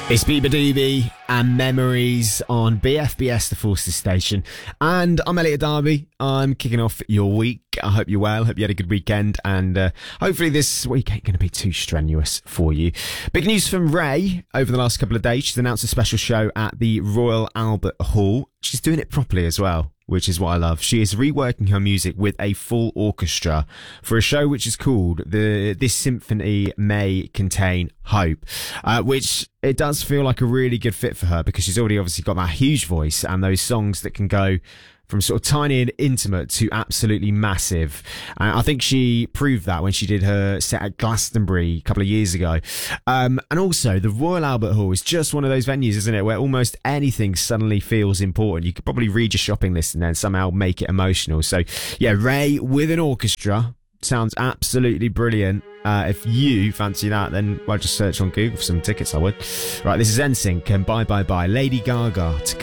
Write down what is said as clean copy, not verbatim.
It's Bieber Doobie and Memories on BFBS, the Forces station. And I'm Elliot Darby. I'm kicking off your week. I hope you're well. Hope you had a good weekend. And hopefully this week ain't going to be too strenuous for you. Big news from Ray over the last couple of days. She's announced a special show at the Royal Albert Hall. She's doing it properly as well, which is what I love. She is reworking her music with a full orchestra for a show which is called This Symphony May Contain Hope, which it does feel like a really good fit for her because she's already obviously got that huge voice and those songs that can go from sort of tiny and intimate to absolutely massive. I think she proved that when she did her set at Glastonbury a couple of years ago. And also, the Royal Albert Hall is just one of those venues, isn't it, where almost anything suddenly feels important. You could probably read your shopping list and then somehow make it emotional. So, yeah, Ray with an orchestra sounds absolutely brilliant. If you fancy that, then well, just search on Google for some tickets, I would. Right, this is NSYNC and Bye Bye Bye, Lady Gaga to